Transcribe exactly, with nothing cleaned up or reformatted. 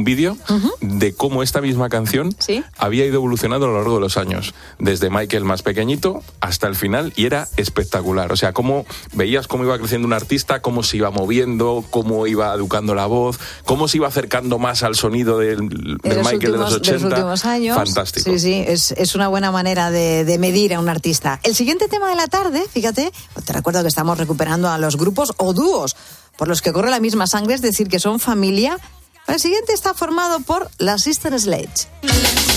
vídeo uh-huh. de cómo esta misma canción ¿Sí? había ido evolucionando a lo largo de los años, desde Michael más pequeñito hasta el final, y era espectacular. O sea, cómo veías cómo iba creciendo un artista, cómo se iba moviendo, cómo iba educando la voz, cómo se iba acercando más al sonido del, del de Michael últimos, de los ochenta. De los últimos años. Fantástico. Sí, sí, es, es una buena manera de, de medir a un artista. El siguiente tema de la tarde, fíjate, te recuerdo que estamos recuperando a los grupos o dúos por los que corre la misma sangre, es decir, que son familia. El siguiente está formado por la Sister Sledge.